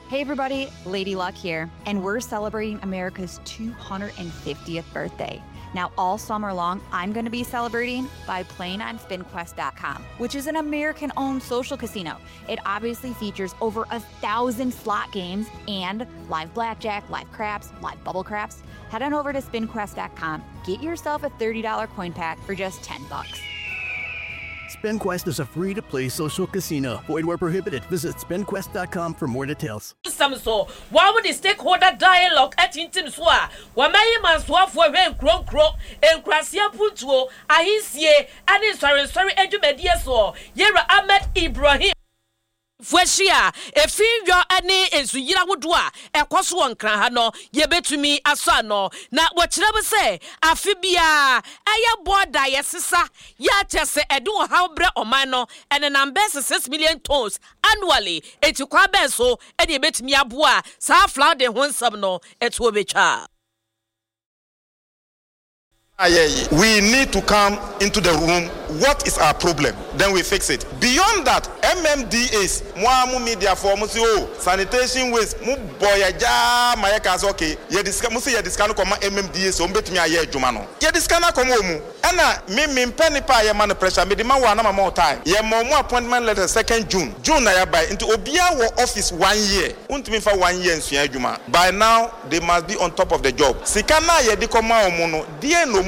Hey everybody, Lady Luck here, and we're celebrating America's 250th birthday. Now, all summer long, I'm going to be celebrating by playing on SpinQuest.com, which is an American-owned social casino. It obviously features over 1,000 slot games and live blackjack, live craps, live bubble craps. Head on over to SpinQuest.com, get yourself a $30 coin pack for just $10. SpinQuest is a free-to-play social casino. Void where prohibited. Visit SpinQuest.com for more details. So, why would the stakeholder dialogue at Intim Swa? Why man swap for him, crow, and Krasia Putuo, Ahisie, and his sorry, Edumedia so, Yera Ahmed Ibrahim. Fweshia efi yo ane ensuyira wodua ekoso wonkran ha no ye betumi aso no na wokyerebe se afibia eye border yesesa ya chese edu ha bre oman no ene number 6 million tons annually etikwa benso ene betumi aboa sa flood ho nsam no etuo betwa. We need to come into the room. What is our problem? Then we fix it. Beyond that, MMDAs, Mwamu media for sanitation waste, Muboyaja, Mayakas, okay. Ye discount come MMDAs, so bet me a year, Jumano. Ye discount come home. Anna, me penny pie, your man pressure, me demand one more time. Ye more appointment letter 2nd June. June, I buy into Obia office 1 year. Won't me for 1 year in Juma. By now, they must be on top of the job. Sikana ye dikoma omono, dear no.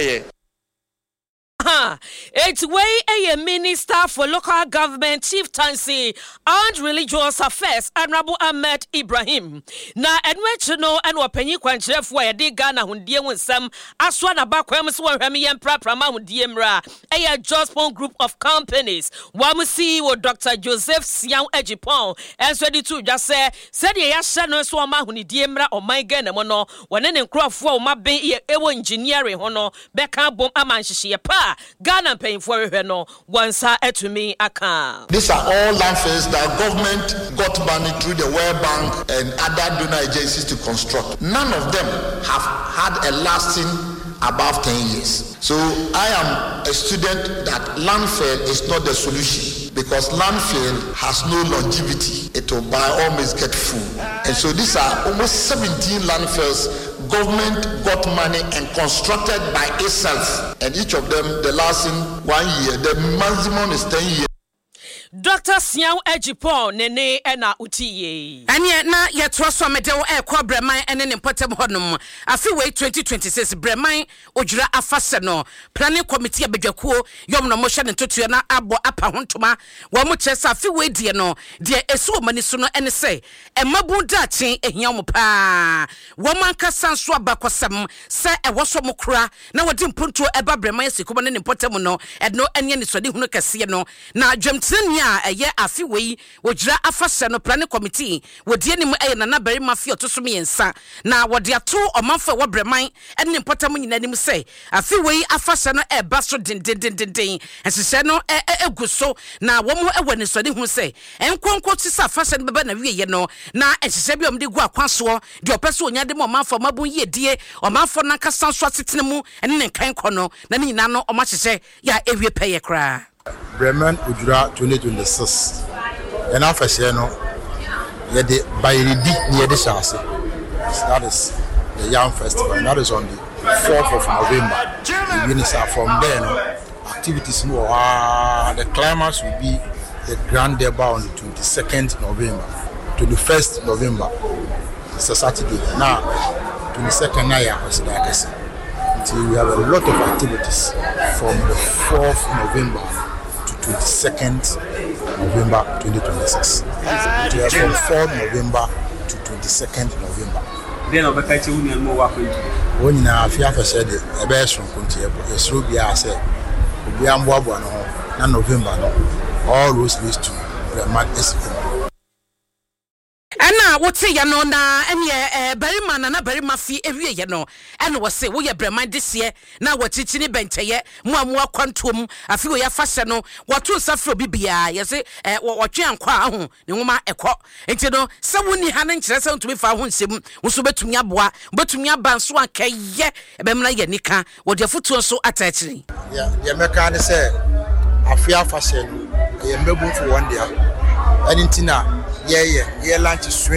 It's way a minister for local government chieftaincy and religious affairs, Honorable Ahmed Ibrahim. Na enwechono and wapenyi kwanchef wa yadi Ghana hundie winsam aswana bakwem swa hwemi prama hundie mra a Jospon group of companies. Wamusi wo Dr. Joseph Sian Ejipon as ready to just say said ya shano swa ma hundie mra o my Ghana mono wanene nkrofo ma ben ewo engineering hono beka bom amanhihye pa Ghana paying for it no once to me account. These are all landfills that government got money through the World Bank and other donor agencies to construct. None of them have had a lasting above 10 years. So I am a student that landfill is not the solution because landfill has no longevity. It will by all means get full. And so these are almost 17 landfills government got money and constructed by itself. And each of them, the lasting 1 year, the maximum is 10 years. Dr. Sian Ejipon nene ena utiye. Anye na yetwa so medewo ekwa breman ene ne potem honum. Afi we 2026 breman odwira afase no. Planning committee abedwakuo yom no mo hye ne totua na abo apa hontoma. Wo mo kyesa afi we die no. Die esu mani so no ene se emabu dachen ehia mo pa. Wo manka sanso abakosem se ewo so mo kura na wodi mponto eba breman sikumo ne potem no. Edno enye ne sode hunu kase no. Na dwemtene eye afi wei wojira afase no planning committee wodi anim na bari mafia to so miensa na wodi ato omanfa wo breman ene potam nyina nim se afi wei afase no eba so den ensese no eguso na wo mo ewani so de hu se enkonko ti sa afase no beba na wiye no na ensese bi omde gu akwaso de opeso onya de mo omanfa mabun yedie omanfa na kasa so asetene mu ene ne kan kono na nyina no omahyehe ya ewie peye kra Bremen Ujura 2026. And after Sheno, the Bayridi near the Shase. That is the Young Festival. And that is on the 4th of November. The Unisa from then, activities more. The climax will be the Grand Deba on the 22nd November. 21st November. It's a Saturday. Now, 22nd Naya, until we have a lot of activities from the 4th November. 22nd November 2026. From 4th November to 22nd November. Then over Kachi Union more work into when now Fiafa said a best from Kuntia, yes, Rubia said, Ubiamwabo no, November no, all roads leads to the mad escape. Ana wote ya no na enye barima na barima fi ewie ye no ene wo se wo ye breman this year na wachichi ni bencheye mu amua kwantom afi wo ya fase no woto nsafro bibia ye se wotwe ankwa aho ne nwoma ekọ enti no se woni ha ne nkire se ntumi fa ho nsem wo so betumi aboa betumi aba nso akaye ebemna ye nika wo de foto so atachiri ye meka ne se afia fase no ye mbebu for one day anything na ye lunch